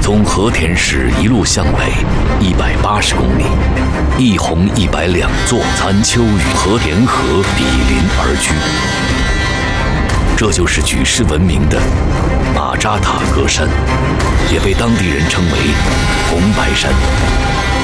从和田市一路向北180公里，一红一白两座残丘与和田河比邻而居。这就是举世闻名的马扎塔格山，也被当地人称为红白山。